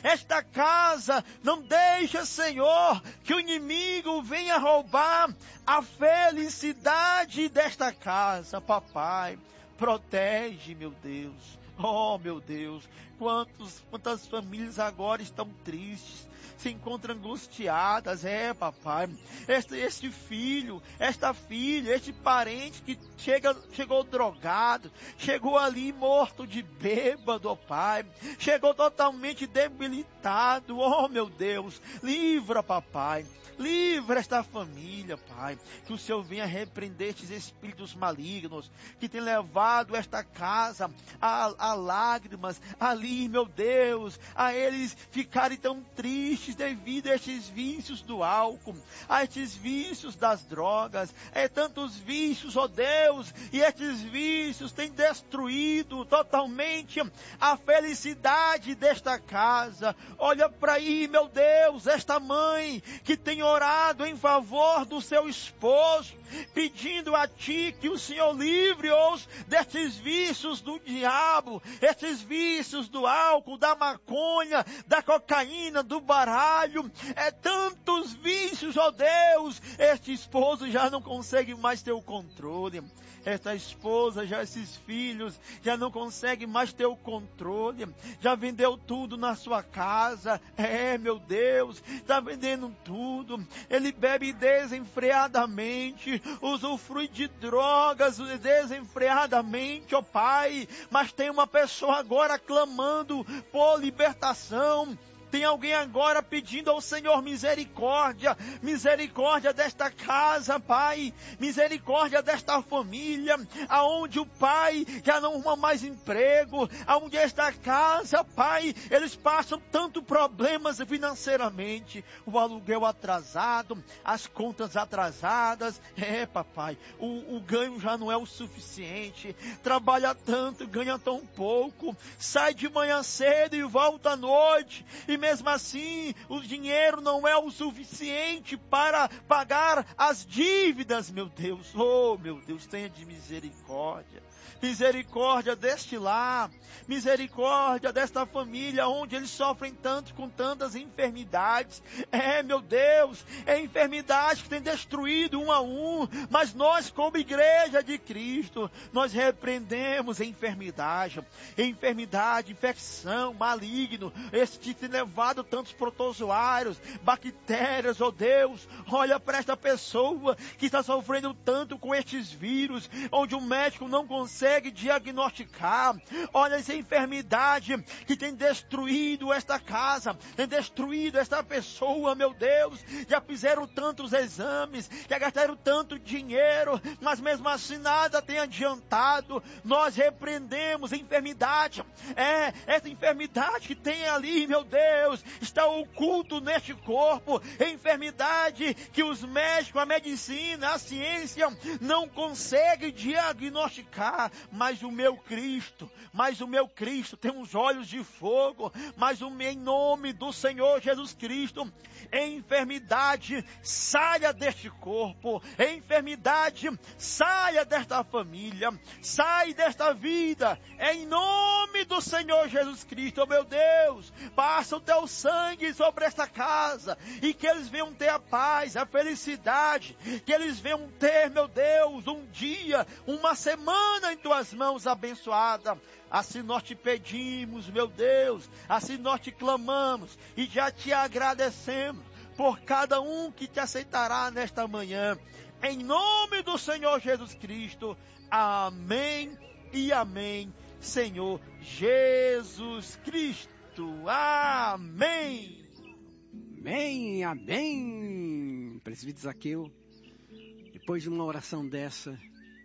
esta casa. Não deixa, Senhor, que o inimigo venha roubar a felicidade desta casa, papai. Protege, meu Deus. Oh, meu Deus, quantas famílias agora estão tristes, se encontram angustiadas, papai. Este filho, esta filha, este parente que chegou drogado, chegou ali morto de bêbado, pai, chegou totalmente debilitado, oh meu Deus, livra, papai. Livra esta família, Pai. Que o Senhor venha repreender estes espíritos malignos que têm levado esta casa a lágrimas ali, meu Deus, a eles ficarem tão tristes devido a estes vícios do álcool, a estes vícios das drogas, tantos vícios, ó Deus, e estes vícios têm destruído totalmente a felicidade desta casa. Olha para aí, meu Deus, esta mãe que tem orado em favor do seu esposo, pedindo a Ti que o Senhor livre-os destes vícios do diabo, estes vícios do álcool, da maconha, da cocaína, do baralho, tantos vícios, ó Deus, este esposo já não consegue mais ter o controle. Esta esposa, esses filhos, já não conseguem mais ter o controle, já vendeu tudo na sua casa, meu Deus, está vendendo tudo, ele bebe desenfreadamente, usufrui de drogas desenfreadamente, ó Pai, mas tem uma pessoa agora clamando por libertação. Tem alguém agora pedindo ao Senhor misericórdia, misericórdia desta casa, Pai, misericórdia desta família, aonde o pai já não arruma mais emprego, aonde esta casa, Pai, eles passam tanto problemas financeiramente, o aluguel atrasado, as contas atrasadas, papai, o ganho já não é o suficiente, trabalha tanto, ganha tão pouco, sai de manhã cedo e volta à noite, e mesmo assim, o dinheiro não é o suficiente para pagar as dívidas, meu Deus. Oh, meu Deus, tenha de misericórdia. Misericórdia deste lar, misericórdia desta família, onde eles sofrem tanto com tantas enfermidades. Meu Deus, enfermidade que tem destruído um a um, mas nós como igreja de Cristo, nós repreendemos a enfermidade, infecção, maligno, este tem levado tantos protozoários, bactérias, oh Deus, olha para esta pessoa que está sofrendo tanto com estes vírus, onde o médico não consegue diagnosticar. Olha essa enfermidade que tem destruído esta casa, tem destruído esta pessoa, meu Deus. Já fizeram tantos exames, já gastaram tanto dinheiro, mas mesmo assim nada tem adiantado. Nós repreendemos a enfermidade, essa enfermidade que tem ali, meu Deus, está oculto neste corpo, enfermidade que os médicos, a medicina, a ciência não consegue diagnosticar. Mas o meu Cristo tem uns olhos de fogo, mas em nome do Senhor Jesus Cristo, enfermidade, saia deste corpo, enfermidade, saia desta família, sai desta vida, em nome do Senhor Jesus Cristo, oh meu Deus, passa o teu sangue sobre esta casa, e que eles venham ter a paz, a felicidade, que eles venham ter, meu Deus, um dia, uma semana em tuas mãos abençoada. Assim nós te pedimos, meu Deus, assim nós te clamamos e já te agradecemos por cada um que te aceitará nesta manhã. Em nome do Senhor Jesus Cristo. Amém e amém, Senhor Jesus Cristo. Amém. Amém, amém. Presbítero Zaqueu, depois de uma oração dessa,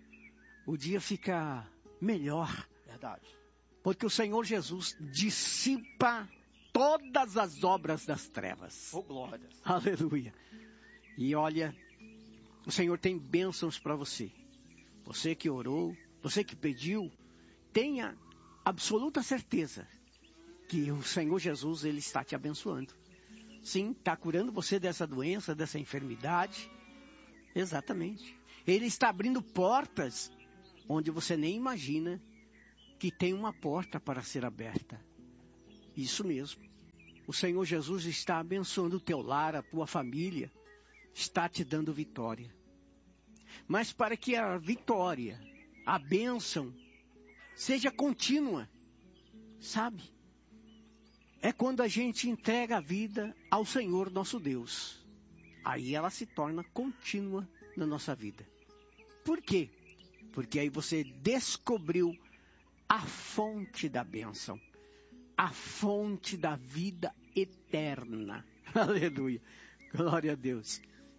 o dia fica melhor. Verdade. Porque o Senhor Jesus dissipa todas as obras das trevas. Oh, glória. Aleluia. E olha, o Senhor tem bênçãos para você. Você que orou, você que pediu, tenha absoluta certeza que o Senhor Jesus, Ele está te abençoando. Sim, está curando você dessa doença, dessa enfermidade. Exatamente. Ele está abrindo portas onde você nem imagina que tem uma porta para ser aberta. Isso mesmo. o Senhor Jesus está abençoando o teu lar, a tua família, está te dando vitória. Mas para que a vitória, a bênção, seja contínua, sabe? É quando a gente entrega a vida ao Senhor nosso Deus. Aí ela se torna contínua na nossa vida. Por quê? Porque aí você descobriu a fonte da bênção, a fonte da vida eterna. Aleluia. Glória a Deus.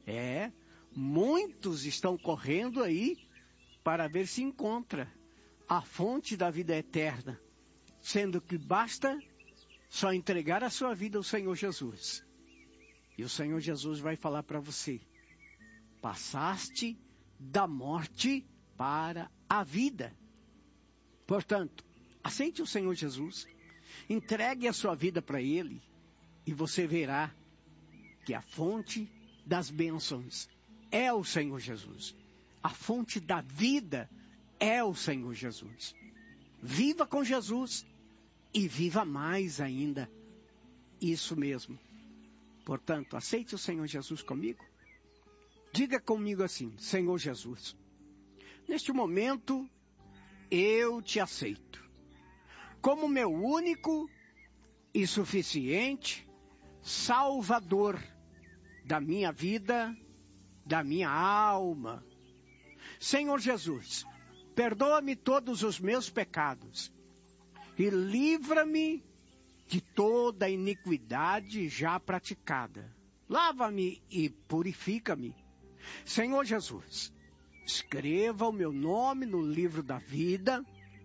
Muitos estão correndo aí para ver se encontra a fonte da vida eterna, sendo que basta só entregar a sua vida ao Senhor Jesus. E o Senhor Jesus vai falar para você: passaste da morte para a vida. Portanto, aceite o Senhor Jesus, entregue a sua vida para Ele, e você verá que a fonte das bênçãos é o Senhor Jesus. A fonte da vida é o Senhor Jesus. Viva com Jesus e viva mais ainda. Isso mesmo. Portanto, aceite o Senhor Jesus comigo. Diga comigo assim: Senhor Jesus, neste momento eu te aceito como meu único e suficiente Salvador da minha vida, da minha alma. Senhor Jesus, perdoa-me todos os meus pecados e livra-me de toda iniquidade já praticada. Lava-me e purifica-me. Senhor Jesus, escreva o meu nome no livro da vida,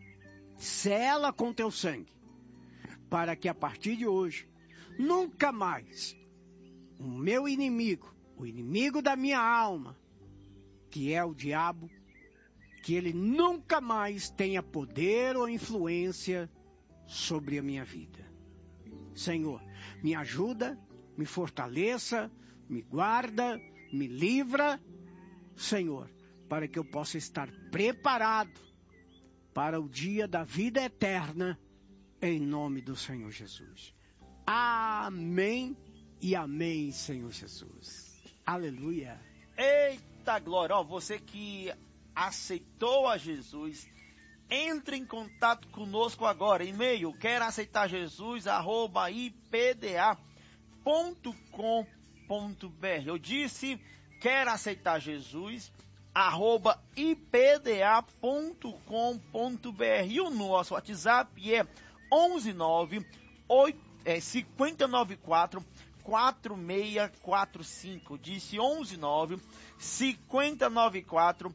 sela com teu sangue, para que a partir de hoje, nunca mais, o meu inimigo, o inimigo da minha alma, que é o diabo, que ele nunca mais tenha poder ou influência sobre a minha vida. Senhor, me ajuda, me fortaleça, me guarda, me livra, Senhor, para que eu possa estar preparado para o dia da vida eterna, em nome do Senhor Jesus. Amém e amém, Senhor Jesus. Aleluia. Eita glória! Ó, você que aceitou a Jesus, entre em contato conosco agora. E-mail: quer aceitar Jesus, @ipda.com.br. Eu disse, quer aceitar Jesus, @ipda.com.br. E o nosso WhatsApp é 594 4645. Disse 594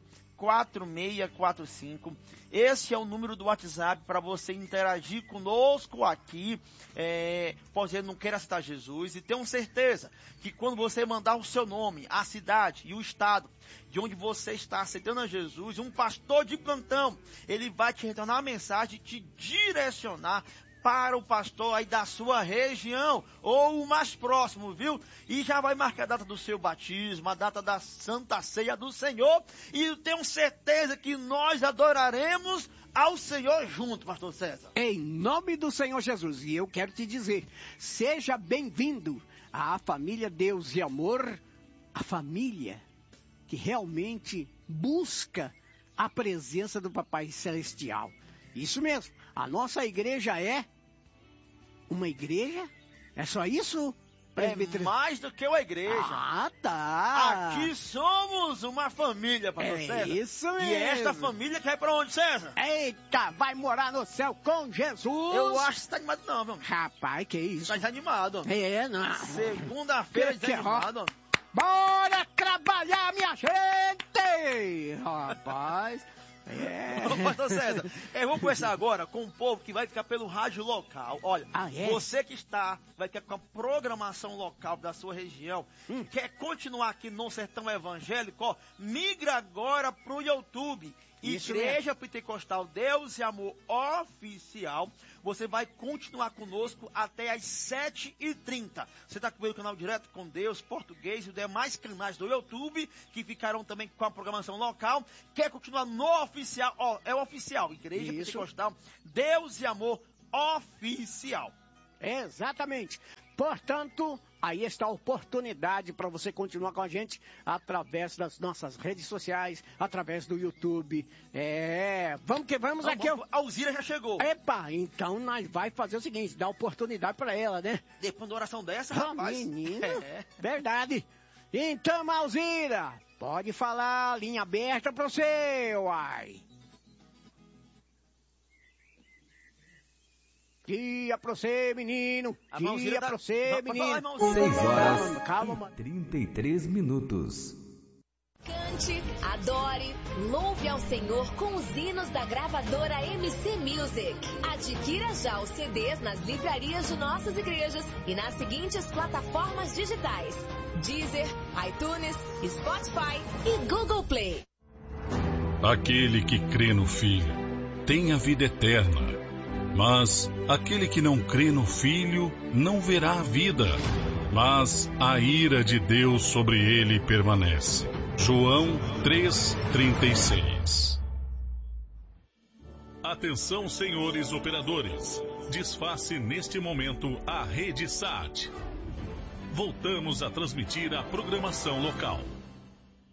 4645. Esse é o número do WhatsApp para você interagir conosco aqui. Você não quer aceitar Jesus, e tenho certeza que quando você mandar o seu nome, a cidade e o estado de onde você está aceitando a Jesus, um pastor de plantão, ele vai te retornar a mensagem e te direcionar para o pastor aí da sua região, ou o mais próximo, viu? E já vai marcar a data do seu batismo, a data da Santa Ceia do Senhor, e eu tenho certeza que nós adoraremos ao Senhor junto, pastor César. Em nome do Senhor Jesus, e eu quero te dizer, seja bem-vindo à família Deus e Amor, a família que realmente busca a presença do Papai Celestial. Isso mesmo, a nossa igreja é uma igreja? É só isso? É mais do que uma igreja. Ah, tá. Aqui somos uma família, pastor César. Isso mesmo. E esta família quer ir pra onde, César? Eita, vai morar no céu com Jesus. Eu acho que você tá animado não, meu. Rapaz, que isso? Tá desanimado. Não. Segunda-feira desanimado. Bora trabalhar, minha gente! Rapaz... Pastor César, vamos começar agora com o povo que vai ficar pelo rádio local. Olha, você que vai ficar com a programação local da sua região, quer continuar aqui no Sertão Evangélico, ó, migra agora pro YouTube. Igreja Pentecostal Deus e Amor Oficial. Você vai continuar conosco até às 7h30. Você está com o canal Direto com Deus, português e os demais canais do YouTube, que ficarão também com a programação local. Quer continuar no oficial? Ó, é o oficial. Igreja Pentecostal Deus e Amor Oficial. Exatamente. Portanto, aí está a oportunidade para você continuar com a gente através das nossas redes sociais, através do YouTube. Vamos que vamos aqui. A Alzira já chegou. Epa, então nós vai fazer o seguinte, dar oportunidade para ela, né? Depois de uma oração dessa, rapaz. Menino, verdade. Então, Alzira, pode falar, linha aberta para você, uai. Dia pra você, menino. Dia pra você, menino. 6 horas calma, 33 minutos. Cante, adore, louve ao Senhor com os hinos da gravadora MC Music. Adquira já os CDs nas livrarias de nossas igrejas e nas seguintes plataformas digitais: Deezer, iTunes, Spotify e Google Play. Aquele que crê no Filho tem a vida eterna. Mas aquele que não crê no Filho não verá a vida, mas a ira de Deus sobre ele permanece. João 3,36. Atenção, senhores operadores. Desface neste momento a rede SAT. Voltamos a transmitir a programação local.